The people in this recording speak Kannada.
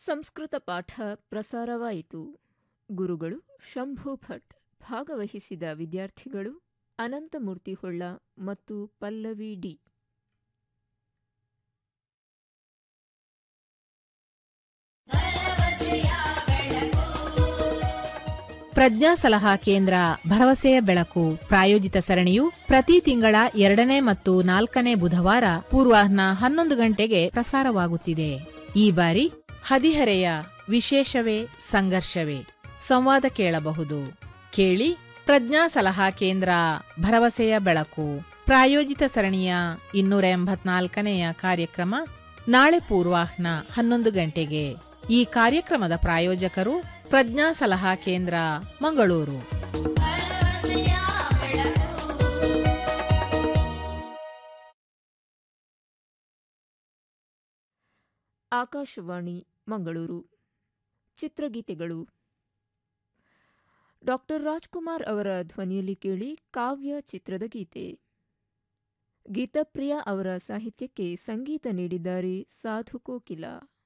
ಸಂಸ್ಕೃತ ಪಾಠ ಪ್ರಸಾರವಾಯಿತು. ಗುರುಗಳು ಶಂಭು ಭಟ್. ಭಾಗವಹಿಸಿದ ವಿದ್ಯಾರ್ಥಿಗಳು ಅನಂತಮೂರ್ತಿ ಹೊಳ್ಳ ಮತ್ತು ಪಲ್ಲವಿ ಡಿ. ಪ್ರಜ್ಞಾ ಸಲಹಾ ಕೇಂದ್ರ ಭರವಸೆಯ ಬೆಳಕು ಪ್ರಾಯೋಜಿತ ಸರಣಿಯು ಪ್ರತಿ ತಿಂಗಳ 2ನೇ ಮತ್ತು 4ನೇ ಬುಧವಾರ ಪೂರ್ವಾಹ್ನ 11 ಗಂಟೆಗೆ ಪ್ರಸಾರವಾಗುತ್ತಿದೆ. ಈ ಬಾರಿ ಹದಿಹರೆಯ ವಿಶೇಷವೇ ಸಂಘರ್ಷವೇ ಸಂವಾದ ಕೇಳಬಹುದು. ಕೇಳಿ ಪ್ರಜ್ಞಾ ಸಲಹಾ ಕೇಂದ್ರ ಭರವಸೆಯ ಬೆಳಕು ಪ್ರಾಯೋಜಿತ ಸರಣಿಯ 284ನೆಯ ಕಾರ್ಯಕ್ರಮ ನಾಳೆ ಪೂರ್ವಾಹ್ನ 11 ಗಂಟೆಗೆ. ಈ ಕಾರ್ಯಕ್ರಮದ ಪ್ರಾಯೋಜಕರು ಪ್ರಜ್ಞಾ ಸಲಹಾ ಕೇಂದ್ರ ಮಂಗಳೂರು. ಆಕಾಶವಾಣಿ ಮಂಗಳೂರು. ಚಿತ್ರಗೀತೆಗಳು. ಡಾಕ್ಟರ್ ರಾಜ್ಕುಮಾರ್ ಅವರ ಧ್ವನಿಯಲ್ಲಿ ಕೇಳಿ ಕಾವ್ಯ ಚಿತ್ರದ ಗೀತೆ. ಗೀತಪ್ರಿಯ ಅವರ ಸಾಹಿತ್ಯಕ್ಕೆ ಸಂಗೀತ ನೀಡಿದ್ದಾರೆ ಸಾಧು ಕೋಕಿಲ.